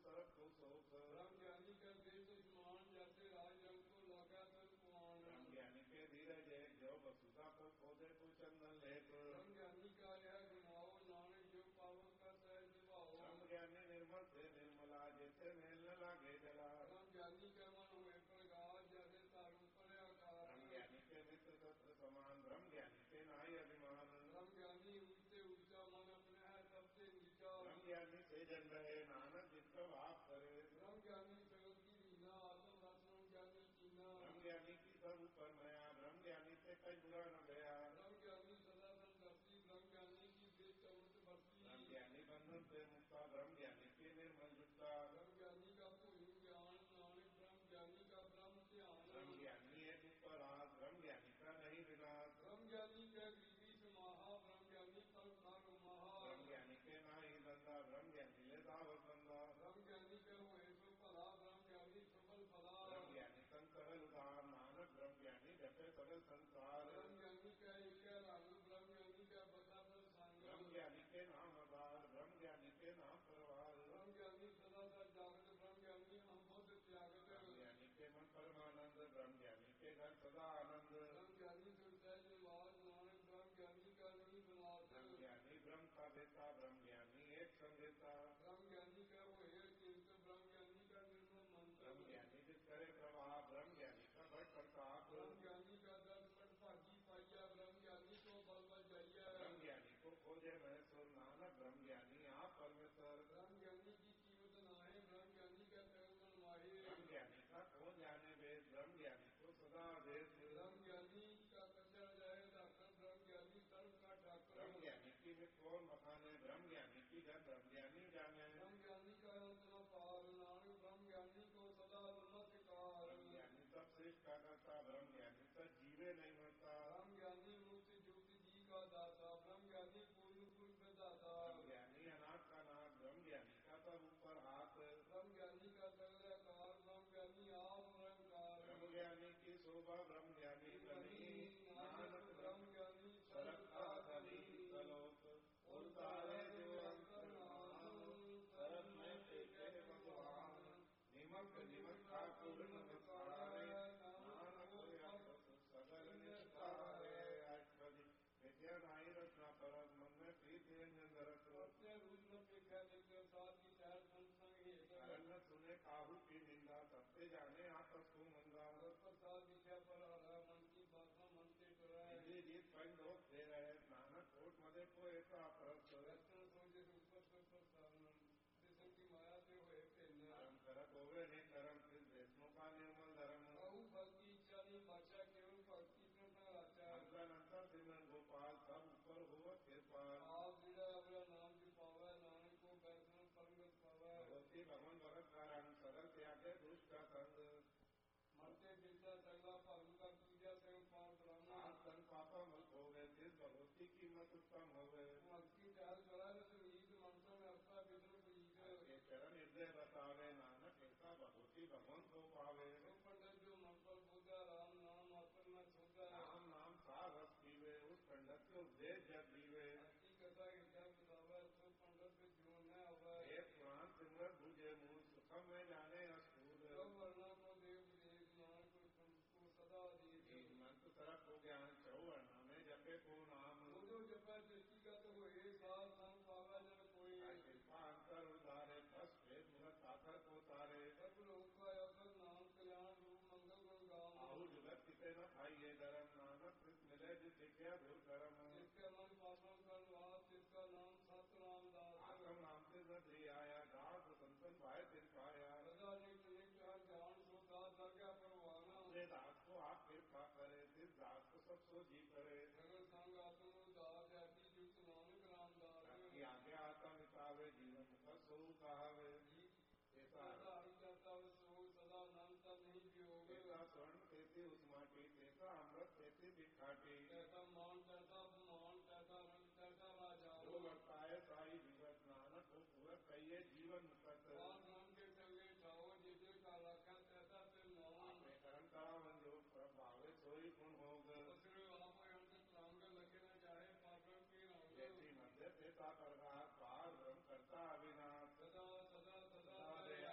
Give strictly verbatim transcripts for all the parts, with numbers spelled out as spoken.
सरब को सोख। ब्रह्म ज्ञानी का देश समान जैसे राजन को लगा तन कुआन। ब्रह्म ज्ञानी के धीरज जो वसुधा को खोदे को चंदन लेप। ब्रह्म ज्ञानी का यह गुनाओ नानक जो पावन का सहज भाव। ब्रह्म ज्ञानी निर्मल से निर्मला जैसे मेल न लागे जला। ब्रह्म ज्ञानी के मन हुए प्रकाश जैसे तारों पर आकार। ब्रह्म ज्ञानी के मित्र शस्त्र समान ब्रह्म ज्ञानी के नाई अभिमान। ब्रह्म ज्ञानी ऊंचे ऊंचा मन अपने है सबसे नीचा। ब्रह्म ज्ञानी से जन रहे नानक जिसका भाव करे। ब्रह्म ज्ञानी जगत की रीना आत्म रत्न ज्ञानी कीना। ब्रह्म ज्ञानी की सब ऊपर मया ब्रह्म ज्ञानी से कई बुरा न गया। ब्रह्म ज्ञानी सदा संतर्ती ब्रह्म ज्ञानी की वेद चमत भक्ति। ब्रह्म ज्ञानी बंधन से मुक्ता ब्रह्म ज्ञानी के निर्मल जुटता। ब्रह्म ज्ञानी का पूर्ण ज्ञान नानक ब्रह्म ज्ञानी का ब्रह्म ध्यान। ब्रह्म ज्ञानी है ऊपर हाथ ब्रह्म ज्ञानी का नहीं विनाश। ब्रह्म ज्ञानी के गिरी समाहा ब्रह्म ज्ञानी पर सार महा। ब्रह्म ज्ञानी के नाही धंधा ब्रह्म ज्ञानी ले दावत बंदा। ब्रह्म ज्ञानी के हुए सो फला ब्रह्म ज्ञानी सफल फला। ब्रह्म ज्ञानी संकल उदार नानक ब्रह्म ज्ञानी जपे सकल संसार। ब्रह्म ज्ञानी का एक रंग ब्रह्म ज्ञानी का बता संग। ब्रह्म ज्ञानी के नाम आधार ब्रह्म ज्ञानी के नाम परवार। ब्रह्म ज्ञानी सदा सर जागत ब्रह्म ज्ञानी हम बुद्ध त्यागत। ब्रह्म ज्ञानी के मन परमानंद ब्रह्म ज्ञानी के घर सदा आनंद। ब्रह्म ज्ञानी सुरसैज निवास नानक ब्रह्म ज्ञानी का नहीं विनाश। ब्रह्म ज्ञानी ब्रह्म का देता ब्रह्म ज्ञानी एक संगीता। ब्रह्म ज्ञानी का वो एक चिंत ब्रह्म ज्ञानी का निर्मल मंत्र। ब्रह्म ज्ञानी जिस करे प्रवाह ब्रह्म ज्ञानी का बड़ प्रताप। ब्रह्म ज्ञानी का दस पट भागी पाइया ब्रह्म ज्ञानी को बल बल जाइया। ब्रह्म ज्ञानी को खोजे महेश्वर नानक ब्रह्म ज्ञानी आप परमेश्वर। ब्रह्म ज्ञानी की कीमत नाहे ब्रह्म ज्ञानी का कर्म माहे। ब्रह्म ज्ञानी का कौन जाने वेद ब्रह्म ज्ञानी को सदा देश। ब्रह्म ज्ञानी का कचरा जाए ठाकर ब्रह्म ज्ञानी सर्व का ठाकर। ब्रह्म ज्ञानी की में कौन बखाने ब्रह्म ज्ञानी की घर ब्रह्म ज्ञानी जाने। ब्रह्म ज्ञानी का अंत न पार नानक ब्रह्म ज्ञानी को सदा नमस्कार। ब्रह्म ज्ञानी सब श्रेष्ठ का करता ब्रह्म ज्ञानी सब जीवे नहीं मरता। ब्रह्म ज्ञानी मुक्ति ज्योति जी का दाता ब्रह्म ज्ञानी पूर्ण पूर्ण दाता। ब्रह्म ज्ञानी अनाथ का नाथ ब्रह्म ज्ञानी का सब ऊपर हाथ। ब्रह्म ज्ञानी का सगलकार ब्रह्म ज्ञानी आप निरंकार। ब्रह्म ज्ञानी की शोभा ब्रह्म ज्ञानी बनी नानक ब्रह्म ज्ञानी सरकता धनी सलोक उतारे जो अंतर्नाम। सरक में टेके भगवान निमक निमक ठाकुर नमस्कारे नानक सकल निस्तारे। अष्टपदी विद्या नाई रचना परम मन में प्रीत रत्न। अपने रूप में देखा देखकर साथ की चार संसंग न सुने काहू की निंदा सबसे जाने आपस को मंदा। प्रसाद विद्या पर हरा मन की भाषा मन से कराए। जीत पंच लोग दे रहे नानक कोट मदे को ऐसा परत सोचे ऊपर की माया से हुए धर्म करत होवे नहीं धर्म फिर वैष्णव का निर्मल धर्म। बहु भक्ति इच्छा नहीं भाषा केवल भक्ति अंतर अंतर सिमरन गोपाल सब ऊपर हो कृपाल। आप बिड़ा अपना नाम भी पावा नानक को वैष्णव परमगत पावा। भगवती भगवान भगत कारण सरल त्यागे दुष्ट का संग। मरते पिता सगला परम का पूजा से पार ब्राह्मण सन पापा मत हो गए जिस भगवती की मत उत्तम हो गए। भक्ति त्याग करा तो ईद मनसों में अपना विद्रोह चरण हृदय बतावे नानक ऐसा भगवती भगवान को पावे। तो पंडित जो मनपल बोधा राम नाम अर्पण में छोड़ा राम नाम सा रस पीवे उस पंडित के उपदेश जब दीवे। अच्छी कथा हिसाब बतावा तो पंडित में जीवन में आवा। एक पुराण सिमरत भूजे मुँह सुखम में जाने अस्तूर। वर्णा को देव देव नानक को सदा दे मंत्र तरफ हो ज्ञान चौवर्णा में जपे को नाम। वो जो जपा दृष्टि का तो वो एक साथ नाम पावा जब कोई कृपा अंतर उतारे बस भेद मुगत आकर को तारे। सर्व लोग का अवसर नाम कल्याण रूप मंगल गुण गाँव। आहु जुगत किसे न खाइए धर्म नानक कृष्ण मिले जिसे क्या दूर करम। जिसका मन पासन कर वास जिसका नाम सत नाम दास। आत्म नाम से नदी आया दास संतन पाए दिन पाया। सदा नित्य नित्य ज्ञान सो दास दर्गा परवाना। दास को आप कृपा करे फिर दास को सब सो जी करे। अगर संग आत्म दास जाति युक्त नानक राम दास। आगे आता मितावे जीवन का सो कहावे। सदा नामता नहीं भी होगा। ऐसा स्वर्ण कहते उस माटी ऐसा अमृत कहते दिखाटी। ऐसा मान करता मान करता रंग करता राजा। जो बढ़ता है साई जीवन नानक को पूरा कहिए जीवन मुक्त। नाम के संगे जाओ जिसे का रखा ऐसा फिर नाम कर्म करावन जो प्रभावे सोई गुण होगा। आप लगना चाहे पात्र की जैसी मध्य से पार ब्रह्म करता अविनाश। सदा सदा सदा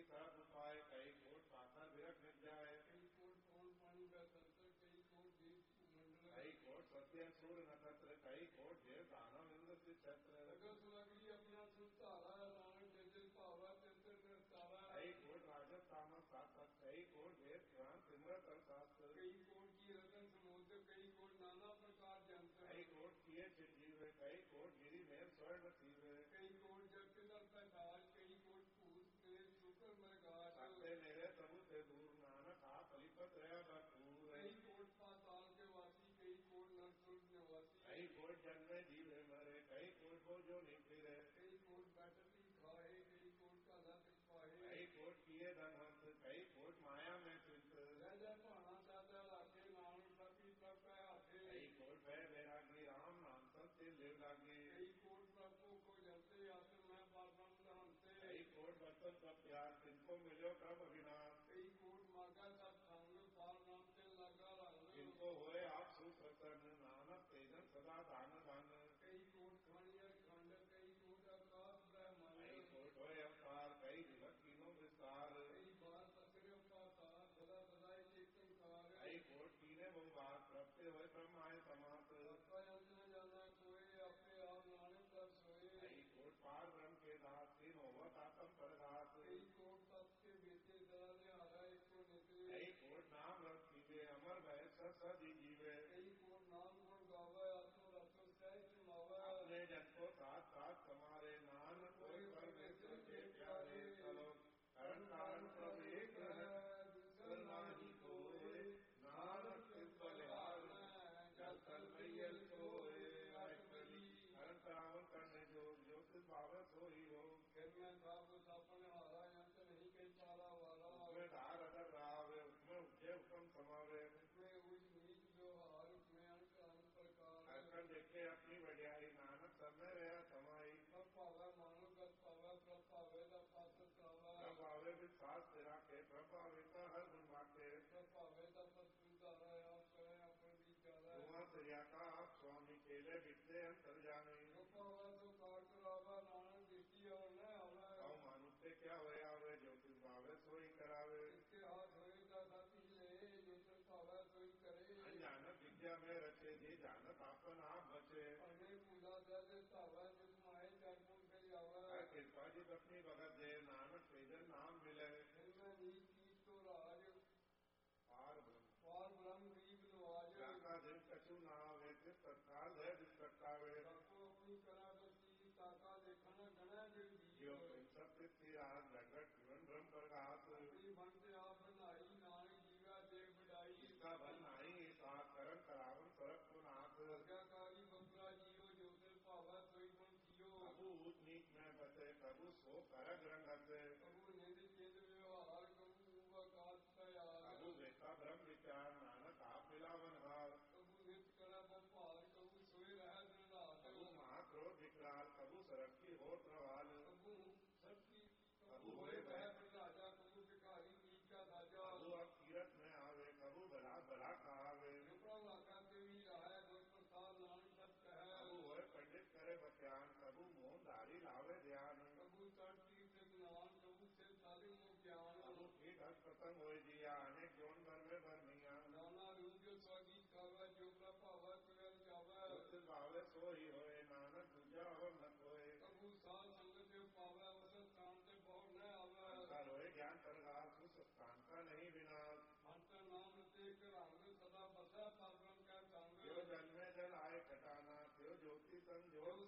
सब उपाय कई कोट पाथर विरक मिट जाए कई कोट पवन पानी का तंत्र कई कोट दीप मंडल कई कोट सत्य सूर्य नक्षत्र कई कोट देव दानव इंद्र से छत्र जगत सुलगड़ी अपना सुस्तारा नानक जय जय पावा चंद्र निस्तारा कई कोट राजस तामस सातक कई कोट वेद पुराण सिमरत और शास्त्र कई कोट की रतन समुद्र कई कोट नाना प्रकार जंत्र कई कोट किए चिजीव कई कोट गिरी में स्वर्ण सीव कई कोट जग पितर पैताज कई कोट भूत प्रेत शुक्र मृगाज सत्य मेरे प्रभु से दूर नानक आप अलिपत रहा भरपूर कई कोट पाताल के वासी कई कोट नरसुर निवासी कई कोट जन्म जीव मरे कई कोट को जो नहीं फिरे कई कोट बैठती खाए कई कोट का लत पाए कई कोट किए धनवंत कई कोट माया में चिंत जय जय भाना चाचा लागे नानक सभी प्रभ का हाथे कई कोट भय वैरागी राम नाम सत्य लिव लागे कई कोट प्रभु को जलते आते मैं पापम दहनते कई कोट बर्तन सब प्यार जिनको मिलो प्रभ अविनाश कई कोट मार्गा सब संग पार नाम से लगा रंग जिनको होए आप सुप्रसन्न नानक तेजन सदा दान दान कई कोट खंड खंड कई कोट आकाश ब्रह्मांड कई कोट होए अवतार कई दिवस तीनों विस्तार कई बार पत्र पातार सदा सदा चेतनकार कई कोट कीने बहु बार प्रभते होए ब्रह्माय समात अंत न जाना कोई अपने आप नानक तब सोए कई कोट पार ब्रह्म के दास तीन होवत आत्म परदास कई कोट तप के बेटे सदा निहारा एक को निकले कई कोट नाम रस पीवे अमर भय सत सदी जीवे कई कोट नाम गुण गावे आत्म रसो सहज मावे अपने जन को साथ साथ समारे नान कोई परमेश्वर के प्यारे चलो करण कारण सब एक है दूसर नाही कोई नानक सिद्ध बलिहार जल तल मैयल सोए आयकली करण करावन करने जो जो सिद्ध भावे सोई हो फिर मैं साप सापन हारा यंत्र नहीं कई पाला वाला उसमें धार अगर रावे उसमें उपजे उत्तम समावे उसमें उच्च नीच व्यवहार उसमें अंत अंत प्रकार अकल देखे अपनी बढ़ियाई नानक सब में रहा समाई सब पावे मानो गत पावे प्रभ पावे तब पास पावे प्रभ आवे विश्वास तेरा के प्रभ आवे का हर गुण बाटे प्रभ पावे तब पद सुधारा आप करे अपन विचारा तुम्हारा सरिया का आप स्वामी केले बिकते अंतर जाने जो पावा तो कार करावा नानक दृष्टि और न आवे और मानुष से क्या हुए आवे जो सिद्ध भावे सोई करावे इसके हाथ होए का साथी ले जो सिर्फ पावे सोई करे अनजानत विद्या में रचे जी जानत आपन आप बचे पढ़ने पूजा दे सावा जिस माए चारपुर से आवे हर कृपा जी अपनी भगत दे नानक तेजन नाम मिले इनमें नीच कीच तो राज पार ब्रह्म पार ब्रह्म गरीब नवाज जाका दिन कछु ना आवे जिस तत्काल है जिस कट्टावे ताको अपनी करा बसी ताका देखना गणा जो गिर सब सिद्धि राज